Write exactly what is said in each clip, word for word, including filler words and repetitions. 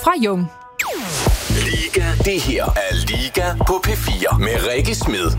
fra Jung. Liga, det her er Liga på P fire med Rikke Smed.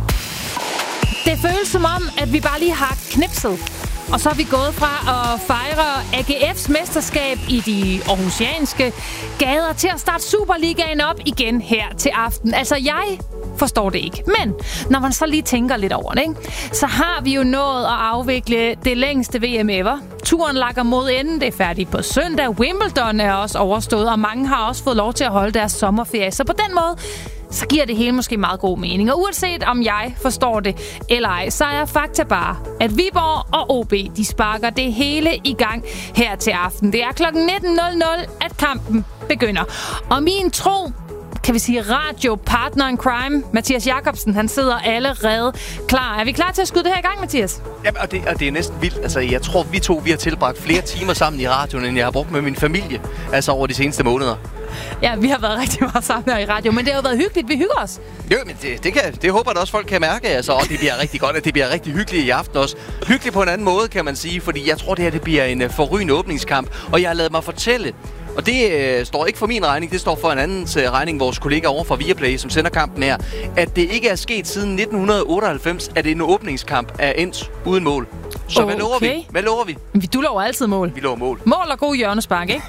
Det føles som om, at vi bare lige har knipset. Og så er vi gået fra at fejre A G F's mesterskab i de aarhusianske gader til at starte Superligaen op igen her til aften. Altså, jeg forstår det ikke. Men når man så lige tænker lidt over det, ikke? Så har vi jo nået at afvikle det længste V M ever. Turen lakker mod enden. Det er færdigt på søndag. Wimbledon er også overstået, og mange har også fået lov til at holde deres sommerferie. Så på den måde så giver det hele måske meget god mening. Og uanset om jeg forstår det eller ej, så er fakta bare, at Viborg og O B, de sparker det hele i gang her til aften. Det er klokken nitten nul nul, at kampen begynder. Og min tro, kan vi sige radiopartner in crime, Mathias Jakobsen, han sidder allerede klar. Er vi klar til at skyde det her i gang, Mathias? Jamen, og det, og det er næsten vildt. Altså, jeg tror, vi to vi har tilbragt flere timer sammen i radioen, end jeg har brugt med min familie. Altså over de seneste måneder. Ja, vi har været rigtig meget sammen her i radio, men det har jo været hyggeligt. Vi hygger os. Jo, men det, det, kan, det håber jeg også, folk kan mærke. Altså, og det bliver rigtig godt, og det bliver rigtig hyggeligt i aften også. Hyggeligt på en anden måde, kan man sige, fordi jeg tror, det her det bliver en uh, forrygende åbningskamp. Og jeg har ladet mig fortælle, og det øh, står ikke for min regning, det står for en andens øh, regning, vores kollega over fra Viaplay, som sender kampen her, at det ikke er sket siden nitten otteoghalvfems, at en åbningskamp er endt uden mål. Så okay. Hvad lover vi? Hvad lover vi? Du lover altid mål. Vi lover mål. Mål og god hjørnespark, ikke?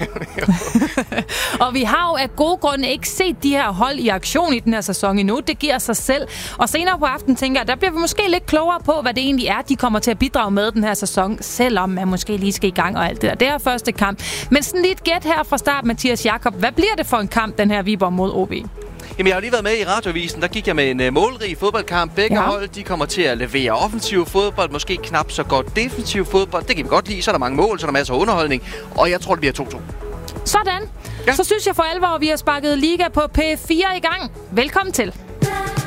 Og vi har jo af gode grunde ikke set de her hold i aktion i den her sæson endnu. Det giver sig selv. Og senere på aftenen tænker jeg, der bliver vi måske lidt klogere på, hvad det egentlig er, de kommer til at bidrage med den her sæson, selvom man måske lige skal i gang og alt det der. Det er første kamp. Men sådan lige et gæt her fra start, Mathias Jakob. Hvad bliver det for en kamp, den her Viborg mod O B? Jamen, jeg har lige været med i radioavisen. Der gik jeg med en uh, målrig fodboldkamp. Begge ja. hold, de kommer til at levere offensiv fodbold, måske knap så godt defensiv fodbold. Det kan vi godt lide. Så er der mange mål, så er der masser af underholdning. Og jeg tror, det bliver to to. Sådan. Ja. Så synes jeg for alvor, vi har sparket Liga på P fire i gang. Velkommen til.